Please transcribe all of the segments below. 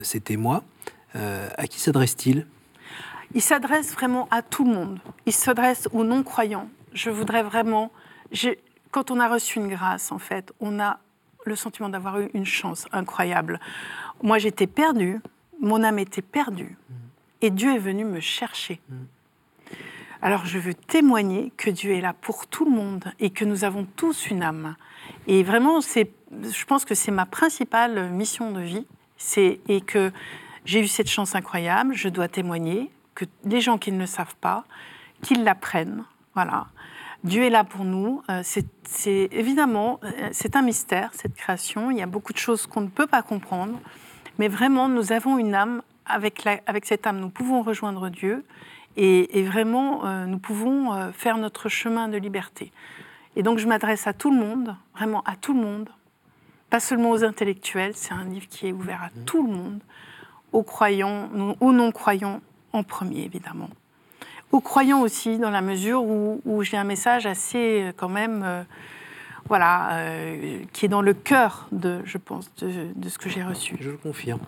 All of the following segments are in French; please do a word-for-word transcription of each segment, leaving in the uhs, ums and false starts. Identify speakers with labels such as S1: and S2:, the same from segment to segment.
S1: C'était moi. Euh, à qui s'adresse-t-il ?
S2: Il s'adresse vraiment à tout le monde. Il s'adresse aux non-croyants. Je voudrais vraiment... J'ai, quand on a reçu une grâce, en fait, on a le sentiment d'avoir eu une chance incroyable. Moi, j'étais perdue. Mon âme était perdue. Mmh. Et Dieu est venu me chercher. Mmh. Alors, je veux témoigner que Dieu est là pour tout le monde et que nous avons tous une âme. Et vraiment, c'est, je pense que c'est ma principale mission de vie. C'est, et que j'ai eu cette chance incroyable. Je dois témoigner que les gens qui ne le savent pas, qu'ils l'apprennent. Voilà. Dieu est là pour nous. C'est, c'est, évidemment, c'est un mystère, cette création. Il y a beaucoup de choses qu'on ne peut pas comprendre. Mais vraiment, nous avons une âme. Avec, la, avec cette âme, nous pouvons rejoindre Dieu. Et, et vraiment, euh, nous pouvons euh, faire notre chemin de liberté. Et donc, je m'adresse à tout le monde, vraiment à tout le monde. Pas seulement aux intellectuels, c'est un livre qui est ouvert à mmh. tout le monde. Aux croyants, aux non-croyants en premier, évidemment. Aux croyants aussi, dans la mesure où, où j'ai un message assez, quand même, euh, voilà, euh, qui est dans le cœur, de, je pense, de, de ce que j'ai reçu.
S1: Je le confirme.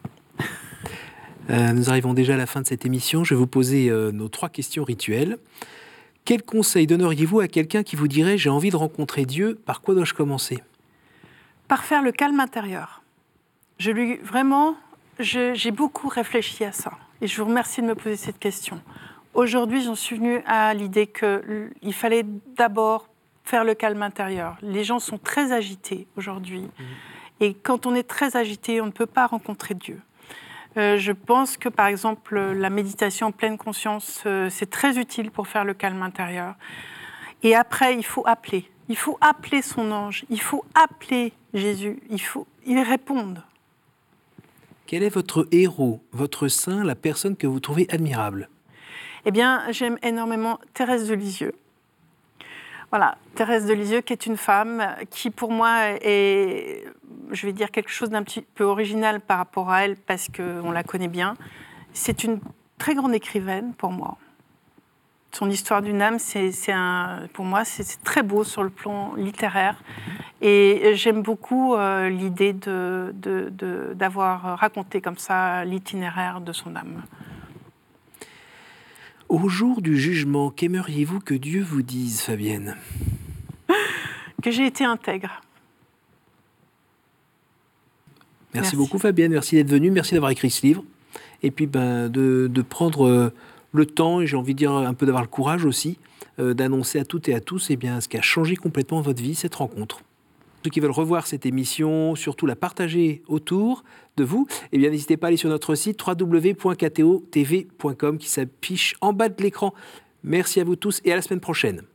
S1: Euh, nous arrivons déjà à la fin de cette émission. Je vais vous poser euh, nos trois questions rituelles. Quel conseil donneriez-vous à quelqu'un qui vous dirait « J'ai envie de rencontrer Dieu, par quoi dois-je commencer ?»
S2: Par faire le calme intérieur. Je lui, vraiment, je, j'ai beaucoup réfléchi à ça. Et je vous remercie de me poser cette question. Aujourd'hui, j'en suis venue à l'idée qu'il fallait d'abord faire le calme intérieur. Les gens sont très agités aujourd'hui. Mmh. Et quand on est très agité, on ne peut pas rencontrer Dieu. Euh, je pense que, par exemple, la méditation en pleine conscience, euh, c'est très utile pour faire le calme intérieur. Et après, il faut appeler. Il faut appeler son ange. Il faut appeler Jésus. Il faut, il réponde.
S1: Quel est votre héros, votre saint, la personne que vous trouvez admirable ?
S2: Eh bien, j'aime énormément Thérèse de Lisieux. Voilà, Thérèse de Lisieux, qui est une femme qui, pour moi, est, je vais dire, quelque chose d'un petit peu original par rapport à elle, parce qu'on la connaît bien. C'est une très grande écrivaine, pour moi. Son histoire d'une âme, c'est, c'est un, pour moi, c'est, c'est très beau sur le plan littéraire. Et j'aime beaucoup euh, l'idée de, de, de, d'avoir raconté comme ça l'itinéraire de son âme.
S1: Au jour du jugement, qu'aimeriez-vous que Dieu vous dise, Fabienne ?
S2: Que j'ai été intègre.
S1: Merci, merci beaucoup, Fabienne. Merci d'être venue. Merci d'avoir écrit ce livre. Et puis ben, de, de prendre euh, le temps, et j'ai envie de dire un peu d'avoir le courage aussi, euh, d'annoncer à toutes et à tous eh bien, ce qui a changé complètement votre vie, cette rencontre. Ceux qui veulent revoir cette émission, surtout la partager autour de vous, eh bien, n'hésitez pas à aller sur notre site w w w point k t o t v point com qui s'affiche en bas de l'écran. Merci à vous tous et à la semaine prochaine.